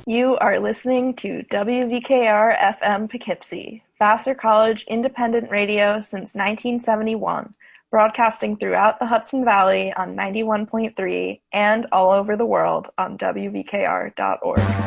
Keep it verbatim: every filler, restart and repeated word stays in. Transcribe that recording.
You are listening to W V K R F M Poughkeepsie, Vassar College independent radio since nineteen seventy-one, broadcasting throughout the Hudson Valley on ninety-one point three and all over the world on W V K R dot org.